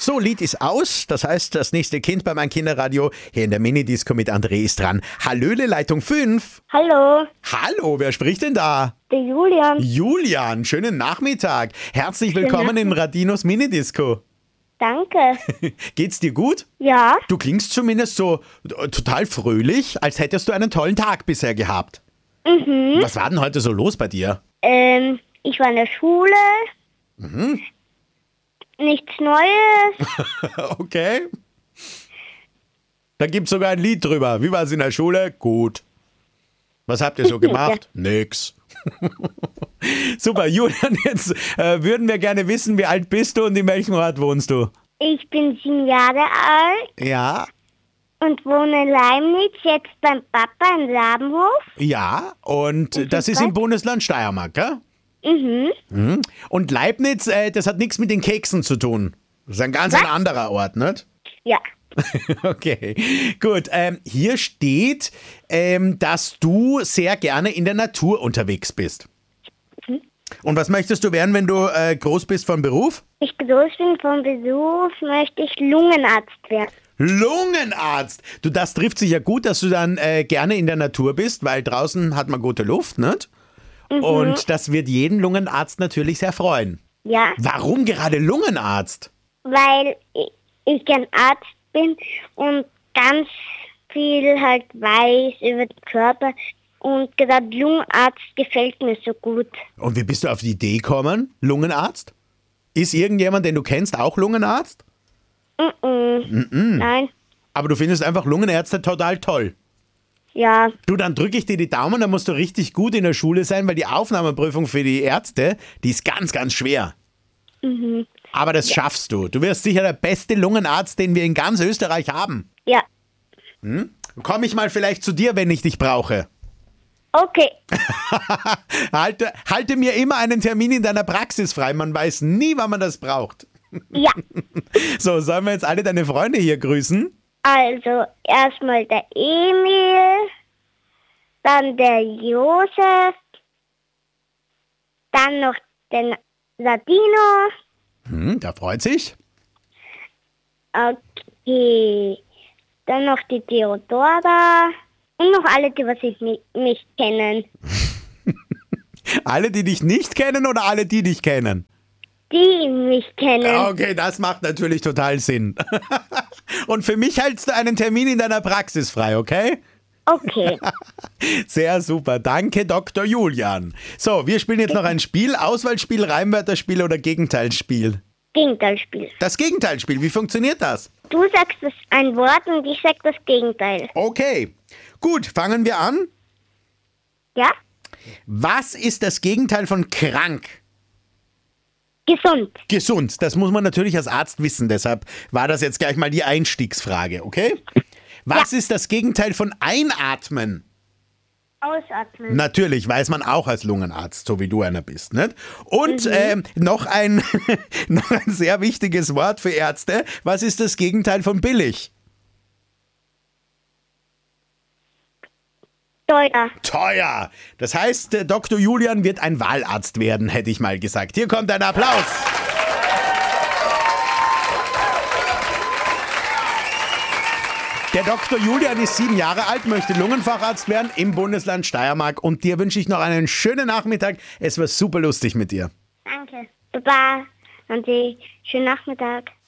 So, Lied ist aus. Das heißt, das nächste Kind bei meinem Kinderradio hier in der Minidisco mit André ist dran. Hallöle, Leitung 5. Hallo, Hallo, wer spricht denn da? der Julian. Julian, schönen Nachmittag. Herzlich willkommen im Radinos Minidisco. Danke. Geht's dir gut? Ja, Du klingst zumindest so total fröhlich, als hättest du einen tollen Tag bisher gehabt. Was war denn heute so los bei dir? ich war in der Schule. Nichts Neues. Okay. Da gibt's sogar ein Lied drüber. Wie war's in der Schule? Gut. Was habt ihr so gemacht? Nix. Super, Julian, jetzt würden wir gerne wissen, wie alt bist du und in welchem Ort wohnst du? Ich bin 7 Jahre alt Ja, und wohne in Leimnitz, jetzt beim Papa in Rabenhof. ja. Und das ist im Bundesland Steiermark, gell? Mhm. Und Leibniz, das hat nichts mit den Keksen zu tun. Das ist ein ganz ein anderer Ort, nicht? Ja, Okay, gut. Hier steht, dass du sehr gerne in der Natur unterwegs bist. Und was möchtest du werden, wenn du groß bist vom Beruf? ich groß bin vom Beruf, möchte ich Lungenarzt werden. Lungenarzt! Du, das trifft sich ja gut, dass du dann gerne in der Natur bist, weil draußen hat man gute Luft, nicht? Und das wird jeden Lungenarzt natürlich sehr freuen. Ja, Warum gerade Lungenarzt? weil ich gern Arzt bin und ganz viel halt weiß über den Körper. Und gerade Lungenarzt gefällt mir so gut. Und wie bist du auf die Idee gekommen, Lungenarzt? Ist irgendjemand, den du kennst, auch Lungenarzt? Nein, Aber du findest einfach Lungenärzte total toll. ja, Du, dann drücke ich dir die Daumen, dann musst du richtig gut in der Schule sein, weil die Aufnahmeprüfung für die Ärzte, die ist ganz, ganz schwer. Aber das schaffst du. Du wirst sicher der beste Lungenarzt, den wir in ganz Österreich haben. ja. Komme ich mal vielleicht zu dir, wenn ich dich brauche. Okay, Halte mir immer einen Termin in deiner Praxis frei. Man weiß nie, wann man das braucht. ja. So, sollen wir jetzt alle deine Freunde hier grüßen? Also erstmal der Emil, dann der Josef, dann noch den Ladino, Der freut sich. okay, dann noch die Theodora und noch alle, die was ich nicht kennen. Alle, die dich nicht kennen oder alle, die dich kennen? Die mich kennen. Okay, das macht natürlich total Sinn. Und für mich hältst du einen Termin in deiner Praxis frei, okay? Okay, Sehr super. Danke, Dr. Julian. So, wir spielen jetzt noch ein Spiel. Auswahlspiel, Reimwörterspiel oder Gegenteilsspiel? Gegenteilspiel. Das Gegenteilspiel, wie funktioniert das? Du sagst ein Wort und ich sag das Gegenteil. Okay, gut, fangen wir an. Ja? Was ist das Gegenteil von krank? Gesund. Gesund, das muss man natürlich als Arzt wissen, deshalb war das jetzt gleich mal die Einstiegsfrage, okay? Was ist das Gegenteil von einatmen? Ausatmen. Natürlich, weiß man auch als Lungenarzt, so wie du einer bist, nicht? Und noch ein sehr wichtiges Wort für Ärzte. Was ist das Gegenteil von billig? Teuer. Teuer. Das heißt, Dr. Julian wird ein Wahlarzt werden, hätte ich mal gesagt. Hier kommt ein Applaus. Der Dr. Julian ist 7 Jahre alt, möchte Lungenfacharzt werden im Bundesland Steiermark. Und dir wünsche ich noch einen schönen Nachmittag. Es war super lustig mit dir. Danke. Baba. Und schönen Nachmittag.